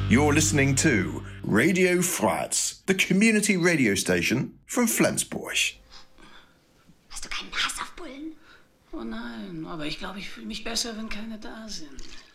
You're listening to Radio Frats, the community radio station from Flensburg. Hast du keinen Hass auf Bullen? Oh nein, aber ich glaube, ich fühle mich besser, wenn keine da sind.